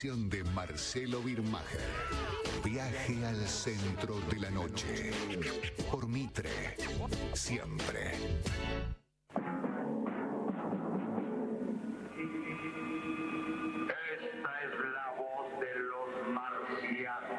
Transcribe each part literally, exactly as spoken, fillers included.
De Marcelo Birmacher. Viaje al centro de la noche. Por Mitre. Siempre. Esta es la voz de los marcianos.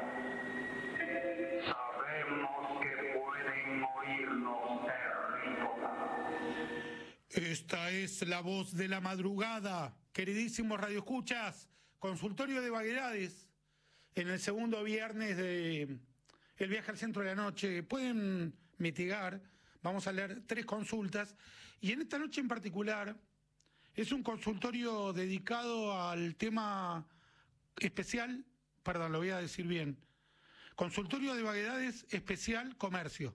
Sabemos que pueden oírnos terrícolas. Esta es la voz de la madrugada. Queridísimos radioescuchas, consultorio de vaguedades en el segundo viernes de El viaje al centro de la noche. Pueden mitigar, vamos a leer tres consultas, y en esta noche en particular es un consultorio dedicado al tema especial, perdón, lo voy a decir bien, consultorio de vaguedades especial comercio,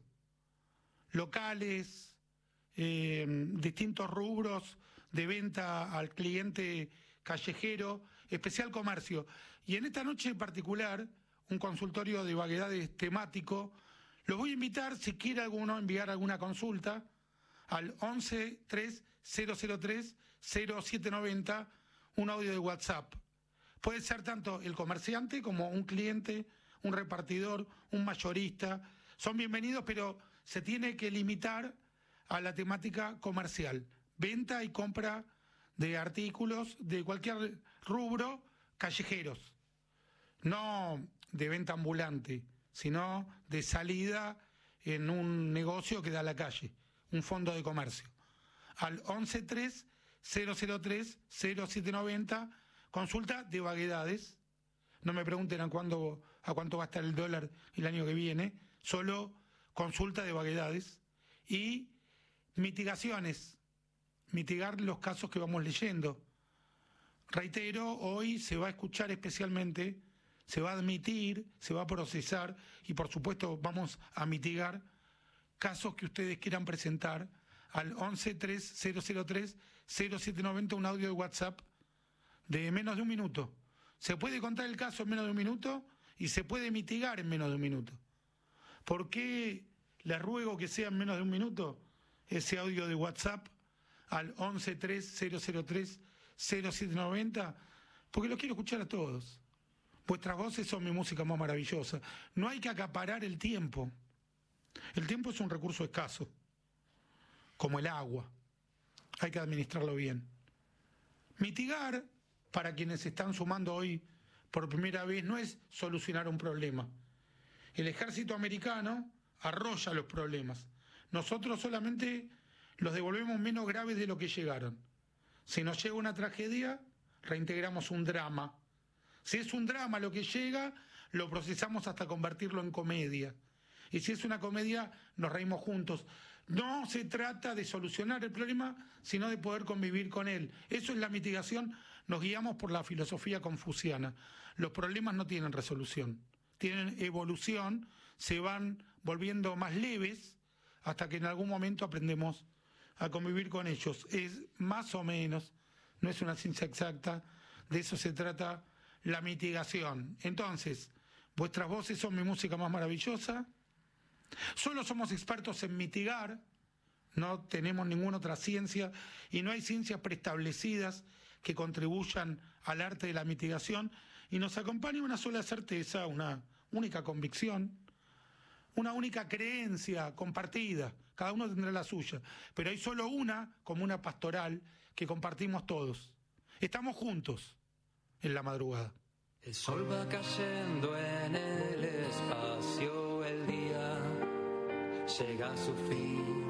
locales, eh, distintos rubros de venta al cliente callejero, especial comercio. Y en esta noche en particular, un consultorio de vaguedades temático. Los voy a invitar, si quiere alguno enviar alguna consulta, al once tres cero cero tres cero siete noventa, un audio de WhatsApp. Puede ser tanto el comerciante como un cliente, un repartidor, un mayorista. Son bienvenidos, pero se tiene que limitar a la temática comercial. Venta y compra de artículos de cualquier rubro callejeros. No de venta ambulante, sino de salida en un negocio que da a la calle, un fondo de comercio. Al once tres cero cero tres cero siete noventa, consulta de vaguedades. No me pregunten a cuándo, a cuánto va a estar el dólar el año que viene, solo consulta de vaguedades y mitigaciones, mitigar los casos que vamos leyendo. Reitero, hoy se va a escuchar especialmente, se va a admitir, se va a procesar y por supuesto vamos a mitigar casos que ustedes quieran presentar al once tres cero cero tres cero siete noventa, un audio de WhatsApp de menos de un minuto. Se puede contar el caso en menos de un minuto y se puede mitigar en menos de un minuto. ¿Por qué les ruego que sea en menos de un minuto ese audio de WhatsApp al once tres cero cero tres cero siete noventa? Porque los quiero escuchar a todos. Vuestras voces son mi música más maravillosa. No hay que acaparar el tiempo. El tiempo es un recurso escaso, como el agua. Hay que administrarlo bien. Mitigar, para quienes se están sumando hoy por primera vez, no es solucionar un problema. El ejército americano arrolla los problemas. Nosotros solamente los devolvemos menos graves de lo que llegaron. Si nos llega una tragedia, reintegramos un drama. Si es un drama lo que llega, lo procesamos hasta convertirlo en comedia. Y si es una comedia, nos reímos juntos. No se trata de solucionar el problema, sino de poder convivir con él. Eso es la mitigación. Nos guiamos por la filosofía confuciana. Los problemas no tienen resolución, tienen evolución, se van volviendo más leves hasta que en algún momento aprendemos a convivir con ellos. Es más o menos, no es una ciencia exacta, de eso se trata la mitigación. Entonces, vuestras voces son mi música más maravillosa. Solo somos expertos en mitigar, no tenemos ninguna otra ciencia y no hay ciencias preestablecidas que contribuyan al arte de la mitigación, y nos acompaña una sola certeza, una única convicción, una única creencia compartida. Cada uno tendrá la suya, pero hay solo una, como una pastoral, que compartimos todos. Estamos juntos en la madrugada. El sol va cayendo en el espacio, el día llega a su fin.